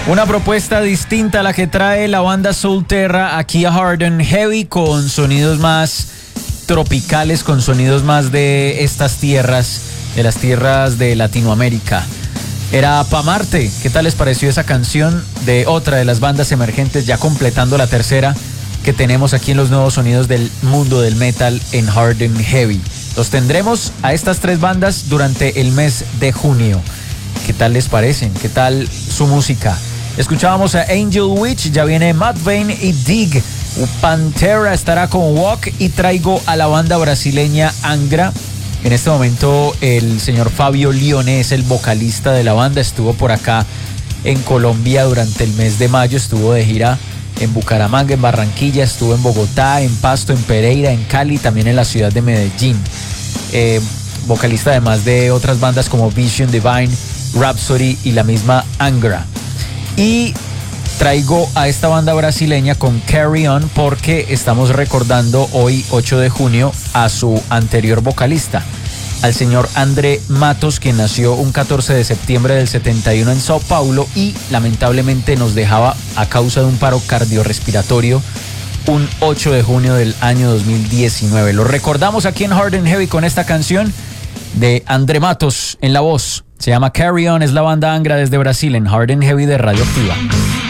Una propuesta distinta a la que trae la banda Soulterra aquí a Hard and Heavy, con sonidos más tropicales, con sonidos más de estas tierras, de las tierras de Latinoamérica. Era Pa' Marte. ¿Qué tal les pareció esa canción de otra de las bandas emergentes, ya completando la tercera que tenemos aquí en los nuevos sonidos del mundo del metal en Hard and Heavy? Los tendremos a estas tres bandas durante el mes de junio. ¿Qué tal les parecen? ¿Qué tal su música? Escuchábamos a Angel Witch, ya viene Mudvayne y Dig. Pantera estará con Walk y traigo a la banda brasileña Angra. En este momento el señor Fabio Lione es el vocalista de la banda, estuvo por acá en Colombia durante el mes de mayo, estuvo de gira en Bucaramanga, en Barranquilla, estuvo en Bogotá, en Pasto, en Pereira, en Cali, también en la ciudad de Medellín. Vocalista además de otras bandas como Vision Divine, Rhapsody y la misma Angra. Y traigo a esta banda brasileña con Carry On porque estamos recordando hoy, 8 de junio, a su anterior vocalista, al señor André Matos, quien nació un 14 de septiembre del 71 en Sao Paulo y lamentablemente nos dejaba a causa de un paro cardiorrespiratorio un 8 de junio del año 2019. Lo recordamos aquí en Hard and Heavy con esta canción de André Matos en la voz. Se llama Carry On, es la banda Angra desde Brasil en Hard and Heavy de Radioactiva.